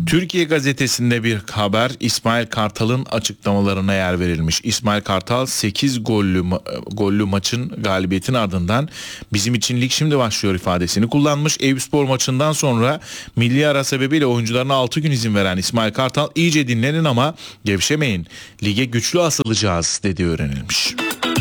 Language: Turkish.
Türkiye Gazetesi'nde bir haber, İsmail Kartal'ın açıklamalarına yer verilmiş. İsmail Kartal 8 gollü maçın galibiyetin ardından bizim için lig şimdi başlıyor ifadesini kullanmış. Eyüpspor maçından sonra milli ara sebebiyle oyuncularına 6 gün izin veren İsmail Kartal iyice dinlenin ama gevşemeyin, lige güçlü asılacağız dediği öğrenilmiş.